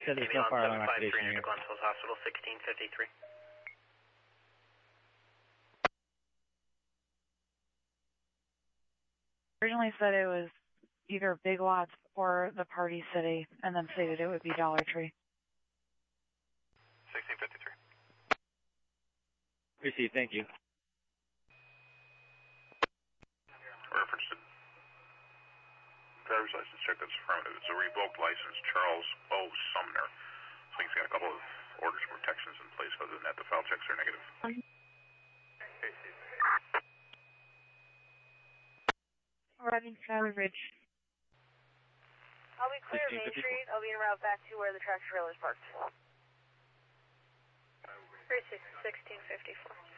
Because there's no fire alarm activation here. Glenville Hospital, 1653. Originally said it was either Big Lots or the Party City, and then stated it would be Dollar Tree. 1653. Received, thank you. Reference to driver's license check, that's affirmative. It's a revoked license, Charles O. Sumner. So he's got a couple of orders of protections in place. Other than that, the file checks are negative. Arriving Skyler Ridge. I'll be clear of Main Street. I'll be en route back to where the tractor trailer is parked. 1654.